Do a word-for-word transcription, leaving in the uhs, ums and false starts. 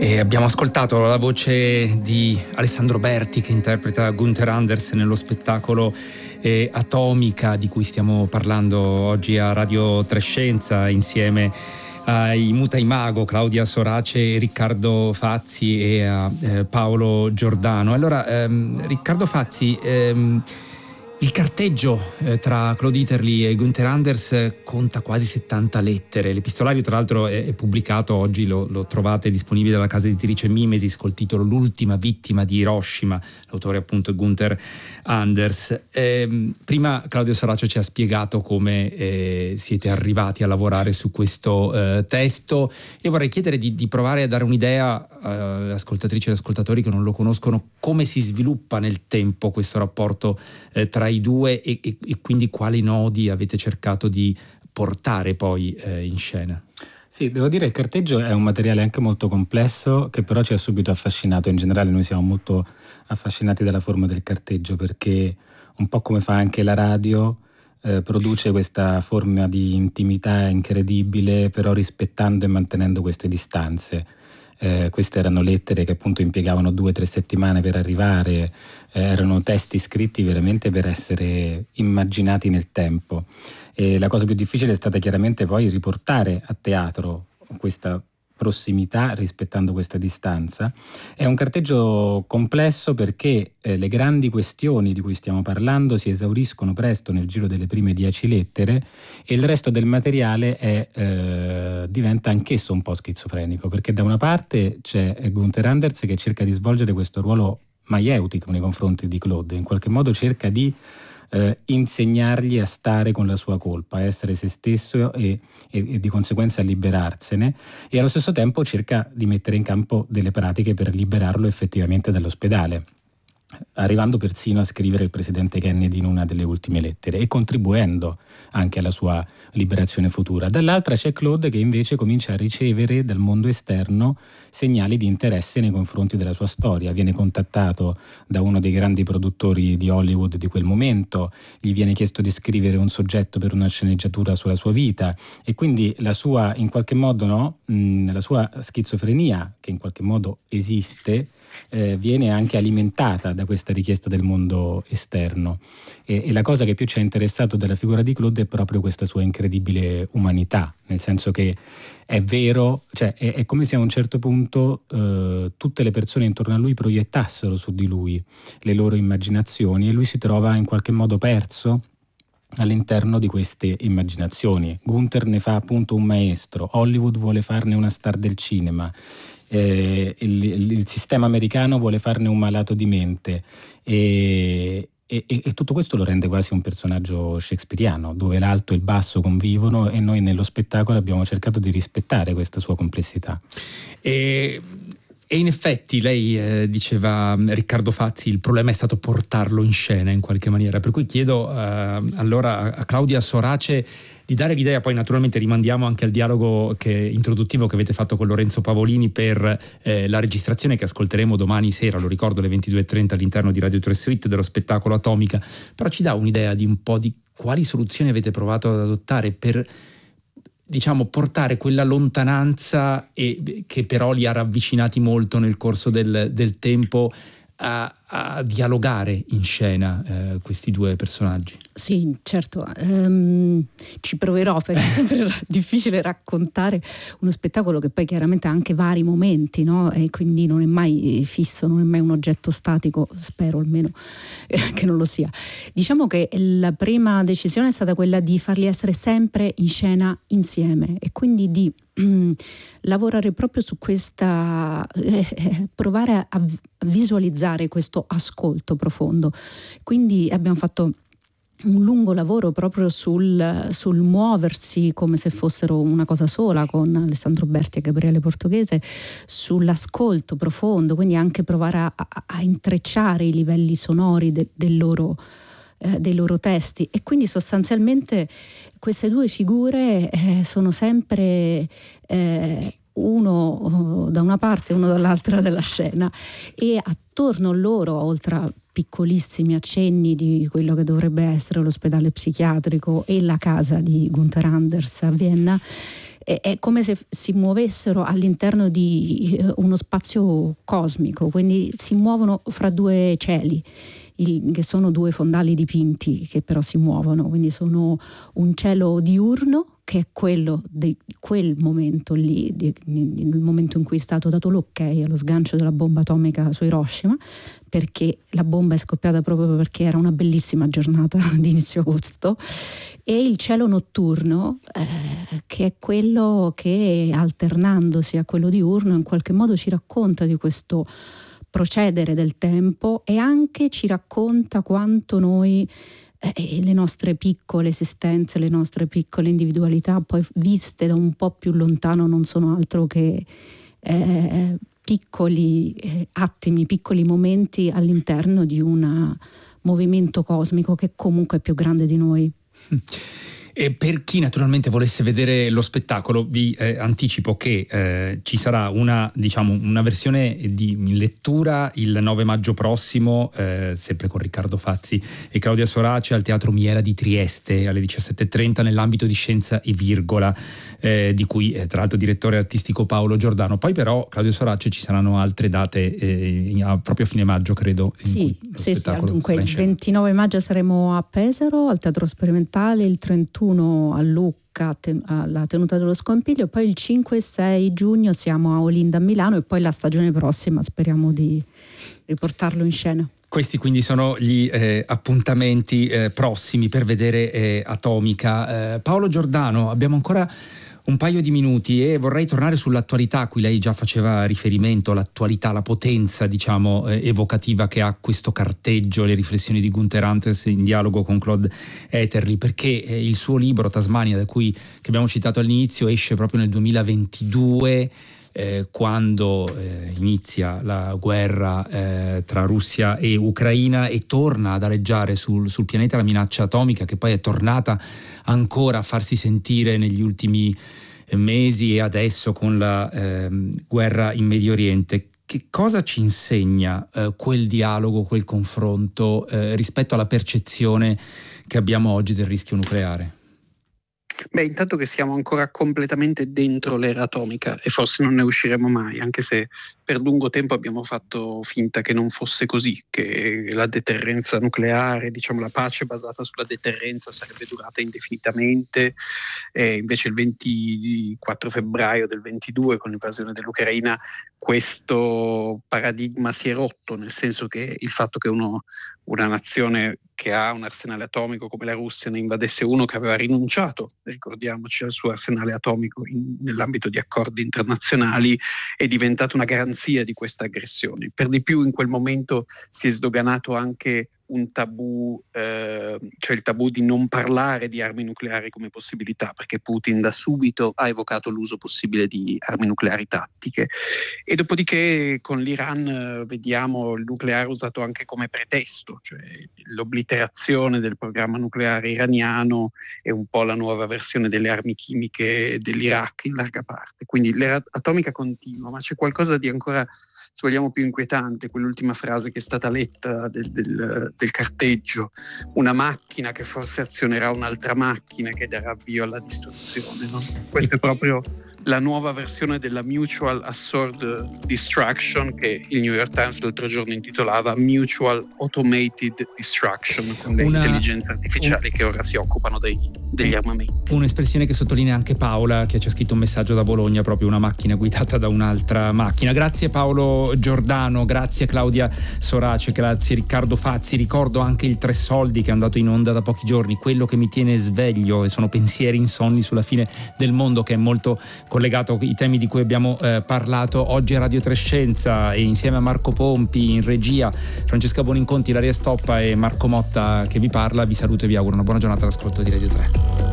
E abbiamo ascoltato la voce di Alessandro Berti che interpreta Gunther Anders nello spettacolo eh, Atomica, di cui stiamo parlando oggi a Radio Trescenza insieme ai Mutaimago, Claudia Sorace e Riccardo Fazzi e a eh, Paolo Giordano. Allora, ehm, Riccardo Fazzi, ehm, il carteggio eh, tra Claude Iterli e Gunther Anders eh, conta quasi settanta lettere. L'epistolario, tra l'altro, è, è pubblicato oggi, lo, lo trovate disponibile dalla casa editrice Mimesis col titolo L'ultima vittima di Hiroshima. L'autore appunto è Gunther Anders. Eh, prima Claudio Sorace ci ha spiegato come eh, siete arrivati a lavorare su questo eh, testo. Io vorrei chiedere di, di provare a dare un'idea eh, alle ascoltatrici e agli ascoltatori che non lo conoscono, come si sviluppa nel tempo questo rapporto eh, tra i due e, e, e quindi quali nodi avete cercato di portare poi eh, in scena. Sì, devo dire il carteggio è un materiale anche molto complesso che però ci ha subito affascinato. In generale noi siamo molto affascinati dalla forma del carteggio perché un po' come fa anche la radio eh, produce questa forma di intimità incredibile, però rispettando e mantenendo queste distanze. Eh, queste erano lettere che appunto impiegavano due o tre settimane per arrivare, eh, erano testi scritti veramente per essere immaginati nel tempo. E la cosa più difficile è stata chiaramente poi riportare a teatro questa prossimità rispettando questa distanza. È un carteggio complesso perché eh, le grandi questioni di cui stiamo parlando si esauriscono presto nel giro delle prime dieci lettere e il resto del materiale è, eh, diventa anch'esso un po' schizofrenico, perché da una parte c'è Gunther Anders che cerca di svolgere questo ruolo maieutico nei confronti di Claude, in qualche modo cerca di Eh, insegnargli a stare con la sua colpa, a essere se stesso e, e, e di conseguenza a liberarsene, e allo stesso tempo cerca di mettere in campo delle pratiche per liberarlo effettivamente dall'ospedale, arrivando persino a scrivere il presidente Kennedy in una delle ultime lettere e contribuendo anche alla sua liberazione futura. Dall'altra c'è Claude che invece comincia a ricevere dal mondo esterno segnali di interesse nei confronti della sua storia. Viene contattato da uno dei grandi produttori di Hollywood di quel momento, gli viene chiesto di scrivere un soggetto per una sceneggiatura sulla sua vita e quindi la sua, in qualche modo, no, mh, la sua schizofrenia, che in qualche modo esiste, eh, viene anche alimentata da questa richiesta del mondo esterno. E, e la cosa che più ci ha interessato della figura di Claude è proprio questa sua incredibile umanità, nel senso che è vero, cioè è, è come se a un certo punto eh, tutte le persone intorno a lui proiettassero su di lui le loro immaginazioni e lui si trova in qualche modo perso all'interno di queste immaginazioni. Gunther ne fa appunto un maestro, Hollywood vuole farne una star del cinema, eh, il, il sistema americano vuole farne un malato di mente e, e, e tutto questo lo rende quasi un personaggio shakespeariano, dove l'alto e il basso convivono e noi nello spettacolo abbiamo cercato di rispettare questa sua complessità. E... E in effetti lei eh, diceva, Riccardo Fazzi, il problema è stato portarlo in scena in qualche maniera, per cui chiedo eh, allora a Claudia Sorace di dare l'idea, poi naturalmente rimandiamo anche al dialogo che, introduttivo che avete fatto con Lorenzo Pavolini per eh, la registrazione che ascolteremo domani sera, lo ricordo, alle ventidue e trenta all'interno di Radio tre Suite dello spettacolo Atomica, però ci dà un'idea di un po' di quali soluzioni avete provato ad adottare per, diciamo, portare quella lontananza e che però li ha ravvicinati molto nel corso del, del tempo a, a dialogare in scena eh, questi due personaggi. Sì, certo, um, ci proverò perché è sempre difficile raccontare uno spettacolo che poi chiaramente ha anche vari momenti, no? E quindi non è mai fisso, non è mai un oggetto statico, spero almeno eh, che non lo sia. Diciamo che la prima decisione è stata quella di farli essere sempre in scena insieme e quindi di mm, lavorare proprio su questa, eh, provare a, a visualizzare questo ascolto profondo. Quindi abbiamo fatto un lungo lavoro proprio sul, sul muoversi come se fossero una cosa sola con Alessandro Berti e Gabriele Portoghese, sull'ascolto profondo, quindi anche provare a, a, a intrecciare i livelli sonori de, del loro, eh, dei loro testi e quindi sostanzialmente queste due figure eh, sono sempre eh, uno da una parte e uno dall'altra della scena e attorno a loro, oltre a piccolissimi accenni di quello che dovrebbe essere l'ospedale psichiatrico e la casa di Gunther Anders a Vienna, è, è come se si muovessero all'interno di uno spazio cosmico, quindi si muovono fra due cieli. Il, che sono due fondali dipinti che però si muovono, quindi sono un cielo diurno che è quello di quel momento lì, di, nel momento in cui è stato dato l'ok allo sgancio della bomba atomica su Hiroshima, perché la bomba è scoppiata proprio perché era una bellissima giornata di inizio agosto, e il cielo notturno eh, che è quello che, alternandosi a quello diurno, in qualche modo ci racconta di questo procedere del tempo e anche ci racconta quanto noi eh, le nostre piccole esistenze, le nostre piccole individualità poi viste da un po' più lontano non sono altro che eh, piccoli eh, attimi, piccoli momenti all'interno di un movimento cosmico che comunque è più grande di noi. E per chi naturalmente volesse vedere lo spettacolo, vi eh, anticipo che eh, ci sarà una, diciamo, una versione di lettura il nove maggio prossimo, eh, sempre con Riccardo Fazzi e Claudia Sorace al Teatro Miera di Trieste alle diciassette e trenta nell'ambito di Scienza e Virgola, eh, di cui eh, tra l'altro direttore artistico Paolo Giordano. Poi però Claudia Sorace ci saranno altre date eh, proprio a fine maggio, credo. Sì, sì, sì, dunque il ventinove maggio saremo a Pesaro al Teatro Sperimentale, il trentuno a Lucca alla Tenuta dello Scompiglio, poi il cinque e sei giugno siamo a Olinda a Milano e poi la stagione prossima speriamo di riportarlo in scena. Questi quindi sono gli eh, appuntamenti eh, prossimi per vedere eh, Atomica. Eh, Paolo Giordano, abbiamo ancora un paio di minuti e vorrei tornare sull'attualità a cui lei già faceva riferimento, l'attualità, la potenza diciamo eh, evocativa che ha questo carteggio, le riflessioni di Gunther Anders in dialogo con Claude Ederle, perché eh, il suo libro Tasmania, da cui che abbiamo citato all'inizio, esce proprio nel duemilaventidue, eh, quando eh, inizia la guerra eh, tra Russia e Ucraina e torna ad aleggiare sul, sul pianeta la minaccia atomica, che poi è tornata ancora a farsi sentire negli ultimi mesi e adesso con la eh, guerra in Medio Oriente. Che cosa ci insegna eh, quel dialogo, quel confronto eh, rispetto alla percezione che abbiamo oggi del rischio nucleare? Beh, intanto che siamo ancora completamente dentro l'era atomica e forse non ne usciremo mai, anche se per lungo tempo abbiamo fatto finta che non fosse così, che la deterrenza nucleare, diciamo la pace basata sulla deterrenza sarebbe durata indefinitamente, e invece il ventiquattro febbraio del ventidue, con l'invasione dell'Ucraina, questo paradigma si è rotto, nel senso che il fatto che uno, una nazione che ha un arsenale atomico come la Russia ne invadesse uno che aveva rinunciato, ricordiamoci, al suo arsenale atomico in, nell'ambito di accordi internazionali, è diventata una garanzia di questa aggressione. Per di più in quel momento si è sdoganato anche un tabù, eh, cioè il tabù di non parlare di armi nucleari come possibilità, perché Putin da subito ha evocato l'uso possibile di armi nucleari tattiche, e dopodiché con l'Iran eh, vediamo il nucleare usato anche come pretesto, cioè l'obliterazione del programma nucleare iraniano è un po' la nuova versione delle armi chimiche dell'Iraq in larga parte, quindi l'era atomica continua, ma c'è qualcosa di ancora, se vogliamo, più inquietante, quell'ultima frase che è stata letta del, del, del carteggio: una macchina che forse azionerà un'altra macchina che darà avvio alla distruzione, no? Questo è proprio la nuova versione della Mutual Assured Destruction, che il New York Times l'altro giorno intitolava Mutual Automated Destruction, con le Una, intelligenze artificiali un, che ora si occupano dei, degli armamenti. Un'espressione che sottolinea anche Paola, che ci ha scritto un messaggio da Bologna, proprio una macchina guidata da un'altra macchina. Grazie Paolo Giordano, grazie Claudia Sorace, grazie Riccardo Fazzi. Ricordo anche il Tre Soldi che è andato in onda da pochi giorni, Quello che mi tiene sveglio, e sono pensieri insonni sulla fine del mondo, che è molto collegato ai temi di cui abbiamo eh, parlato oggi a Radio Trescenza, e insieme a Marco Pompi in regia, Francesca Boninconti, Ilaria Stoppa e Marco Motta che vi parla, vi saluto e vi auguro una buona giornata all'ascolto di Radio tre.